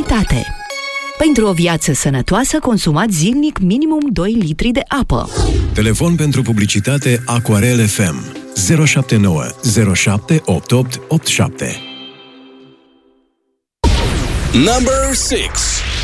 sănătate. Pentru o viață sănătoasă, consumați zilnic minimum 2 litri de apă. Telefon pentru publicitate Aquarel FM 079 07 88 87. Number 6.